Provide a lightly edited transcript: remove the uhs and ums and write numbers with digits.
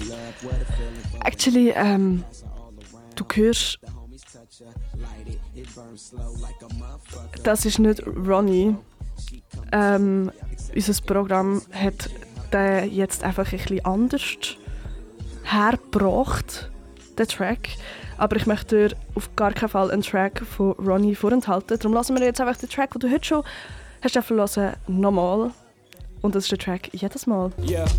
Actually, du hörst, das ist nicht Ronnie. Unser Programm hat den jetzt einfach ein bisschen anders hergebracht, den Track. Aber ich möchte dir auf gar keinen Fall einen Track von Ronnie vorenthalten. Darum lassen wir jetzt einfach den Track, den du heute schon hast hören, nochmal. Und das ist der Track «Jedes Mal». Yeah,